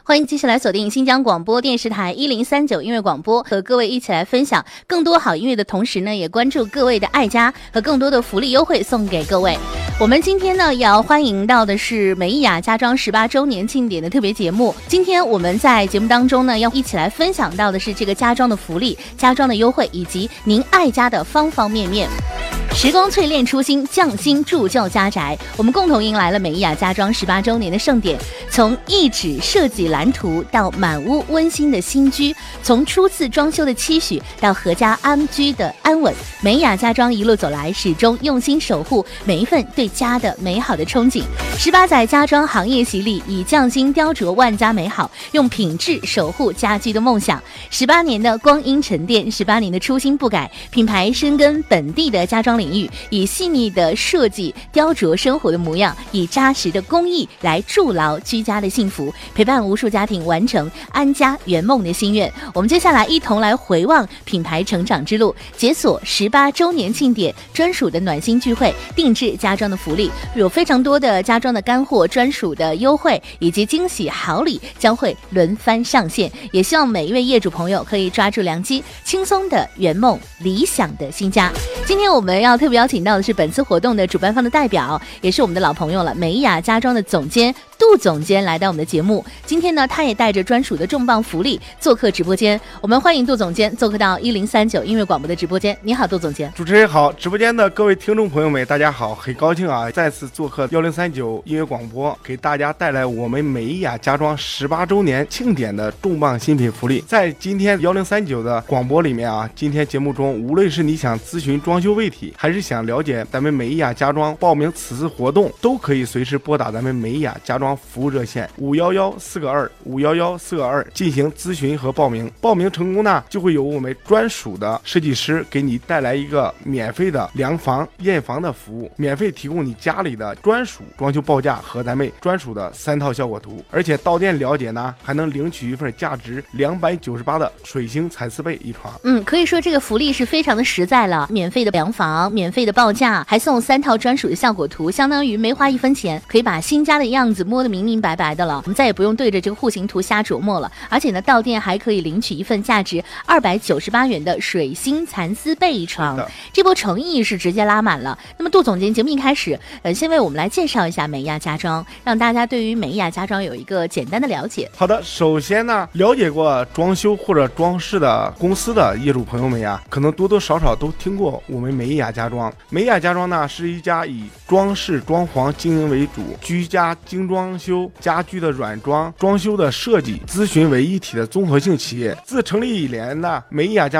欢迎继续来锁定新疆广播电视台1039音乐广播，和各位一起来分享更多好音乐的同时呢，也关注各位的爱家和更多的福利优惠送给各位。我们今天呢也要欢迎到的是美雅家装18周年庆典的特别节目。今天我们在节目当中呢要一起来分享到的是这个家装的福利、家装的优惠以及您爱家的方方面面。时光淬炼初心，匠心铸就家宅，我们共同迎来了美雅家装18周年的盛典。从一纸设计蓝图到满屋温馨的新居，从初次装修的期许到阖家安居的安稳，美雅家装一路走来，始终用心守护每一份对家的美好的憧憬。18载家装行业洗礼，以匠心雕琢万家美好，用品质守护家居的梦想。18年的光阴沉淀，18年的初心不改，品牌深耕本地的家装领域，以细腻的设计雕琢生活的模样，以扎实的工艺来筑牢居家的幸福，陪伴无数家庭完成安家圆梦的心愿。我们接下来一同来回望品牌成长之路，解锁18周年庆典专属的暖心聚会，定制家装的福利，有非常多的家装的干货、专属的优惠以及惊喜好礼将会轮番上线。也希望每一位业主朋友可以抓住良机，轻松的圆梦理想的新家。今天我们要特别邀请到的是本次活动的主办方的代表，也是我们的老朋友了，美雅家装的总监杜总监来到我们的节目。今天呢，他也带着专属的重磅福利做客直播间。我们欢迎杜总监做客到1039音乐广播的直播间。你好，杜总监。 主持人好，直播间的各位听众朋友们，大家好，很高兴啊，再次做客1039音乐广播，给大家带来我们美雅家装18周年庆典的重磅新品福利。在今天1039的广播里面啊，今天节目中，无论是你想咨询装修问题，还是想了解咱们美雅家装报名此次活动，都可以随时拨打咱们美雅家装服务热线511-422-511-422进行咨询和报名。报名成功呢，就会有我们专属的设计师给你带来一个免费的量房验房的服务，免费提供你家里的专属装修报价和咱们专属的3套效果图，而且到店了解呢，还能领取一份价值298的水星彩丝被一床。 可以说这个福利是非常的实在了，免费的量房，免费的报价，还送3套专属的效果图，相当于没花1分钱，可以把新家的样子摸得明明白白的了。我们再也不用对着这个户型图瞎琢磨了，而且呢，到店还可以领取一份价值298元的水星蚕丝被一床。这波诚意是直接拉满了。那么杜总监，节目一开始，先为我们来介绍一下美雅家装，让大家对于美雅家装有一个简单的了解。 好的，首先呢，了解过装修或者装饰的公司的业主朋友们呀，可能多多少少都听过我们美雅家装。美雅家装呢，是一家以装饰装潢经营为主，居家精装修、家居的软装、装修的设计、咨询为一体的综合性企业。自成立以来呢，美雅家